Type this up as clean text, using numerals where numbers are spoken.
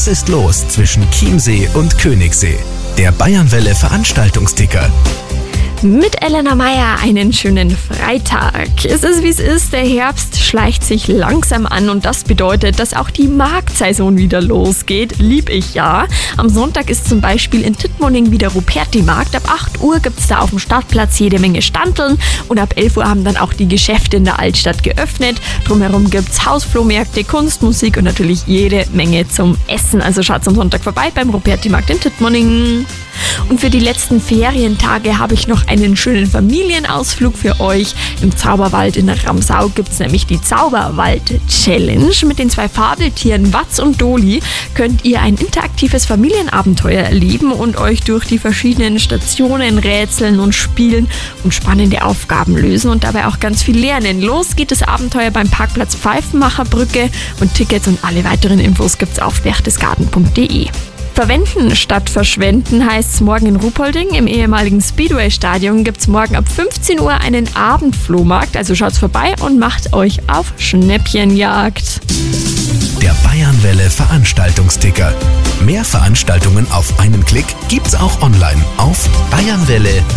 Was ist los zwischen Chiemsee und Königssee? Der Bayernwelle Veranstaltungsticker. Mit Elena Meyer einen schönen Freitag. Es ist wie es ist, der Herbst schleicht sich langsam an und das bedeutet, dass auch die Marktsaison wieder losgeht. Lieb ich ja. Am Sonntag ist zum Beispiel in Tittmoning wieder Ruperti-Markt. Ab 8 Uhr gibt es da auf dem Stadtplatz jede Menge Standeln und ab 11 Uhr haben dann auch die Geschäfte in der Altstadt geöffnet. Drumherum gibt es Hausflohmärkte, Kunst, Musik und natürlich jede Menge zum Essen. Also schaut am Sonntag vorbei beim Ruperti-Markt in Tittmoning. Und für die letzten Ferientage habe ich noch einen schönen Familienausflug für euch. Im Zauberwald in Ramsau gibt es nämlich die Zauberwald-Challenge. Mit den 2 Fabeltieren Watz und Doli könnt ihr ein interaktives Familienabenteuer erleben und euch durch die verschiedenen Stationen rätseln und spielen und spannende Aufgaben lösen und dabei auch ganz viel lernen. Los geht das Abenteuer beim Parkplatz Pfeifenmacherbrücke und Tickets und alle weiteren Infos gibt's auf berchtesgaden.de. Verwenden statt verschwenden heißt es morgen in Ruhpolding. Im ehemaligen Speedway-Stadion gibt es morgen ab 15 Uhr einen Abendflohmarkt. Also schaut's vorbei und macht euch auf Schnäppchenjagd. Der Bayernwelle Veranstaltungsticker. Mehr Veranstaltungen auf einen Klick gibt's auch online auf bayernwelle.at.